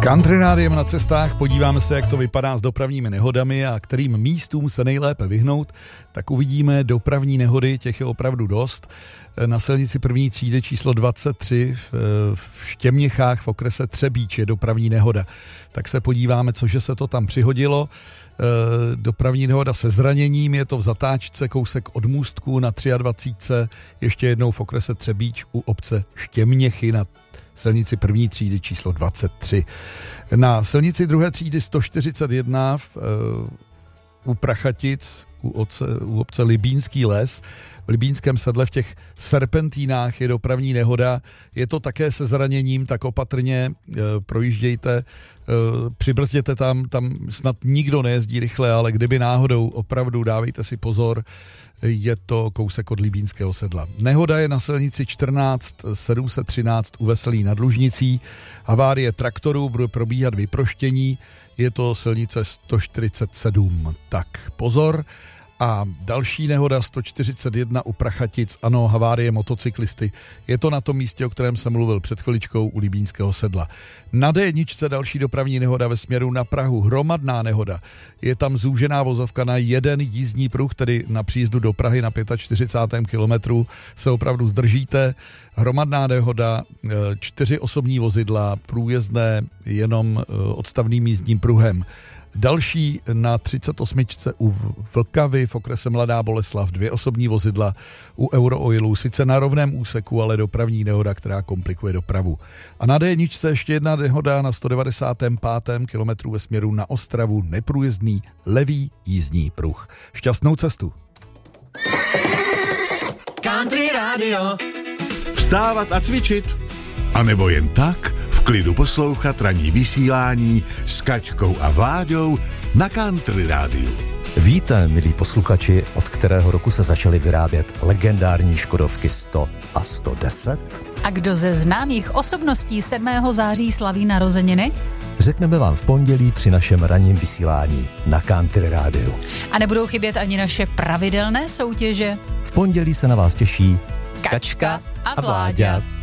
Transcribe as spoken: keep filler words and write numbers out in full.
Country rádiem na cestách, podíváme se, jak to vypadá s dopravními nehodami a kterým místům se nejlépe vyhnout, tak uvidíme dopravní nehody, těch je opravdu dost. Na silnici první třídy číslo dvacet tři v Štěměchách v okrese Třebíč je dopravní nehoda. Tak se podíváme, cože se to tam přihodilo. Dopravní nehoda se zraněním, je to v zatáčce kousek od můstku na dvacet tři, ještě jednou v okrese Třebíč u obce Štěměchy na silnici první třídy číslo dvacet tři. Na silnici druhé třídy sto čtyřicet jedna v, uh, u Prachatic, u, oce, u obce Libínský les, v Libínském sedle v těch serpentínách je dopravní nehoda. Je to také se zraněním, tak opatrně uh, projíždějte, uh, přibrzděte tam, tam snad nikdo nejezdí rychle, ale kdyby náhodou opravdu dávejte si pozor, je to kousek od Libínského sedla. Nehoda je na silnici čtrnáct sedm set třináct u Veselí nad Lužnicí. Havárie traktoru, bude probíhat vyproštění, je to silnice sto čtyřicet sedm. Tak pozor. A další nehoda sto čtyřicet jedna u Prachatic, ano, havárie motocyklisty. Je to na tom místě, o kterém jsem mluvil před chviličkou u Libínského sedla. Na dé jedna další dopravní nehoda ve směru na Prahu, hromadná nehoda. Je tam zúžená vozovka na jeden jízdní pruh, tedy na příjezdu do Prahy na čtyřicátém pátém kilometru se opravdu zdržíte. Hromadná nehoda, čtyři osobní vozidla, průjezdné jenom odstavným jízdním pruhem. Další na třicet osm u Vlkavy v okrese Mladá Boleslav, dvě osobní vozidla u Eurooilu, sice na rovném úseku, ale dopravní nehoda, která komplikuje dopravu. A na dé jedna ještě jedna nehoda na sto devadesátém pátém kilometru ve směru na Ostravu, neprůjezdný levý jízdní pruh. Šťastnou cestu. Country Radio. Vstávat a cvičit, anebo jen tak v klidu poslouchat ranní vysílání s Kačkou a Vláďou na Country Rádiu. Víte, milí posluchači, od kterého roku se začaly vyrábět legendární Škodovky sto a sto deset? A kdo ze známých osobností sedmého září slaví narozeniny? Řekneme vám v pondělí při našem ranním vysílání na Country Rádiu. A nebudou chybět ani naše pravidelné soutěže? V pondělí se na vás těší Kačka a Vláďa.